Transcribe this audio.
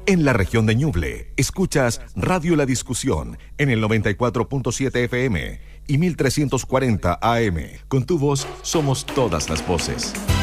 En la región de Ñuble, escuchas Radio La Discusión en el 94.7 FM y 1340 AM. Con tu voz somos todas las voces.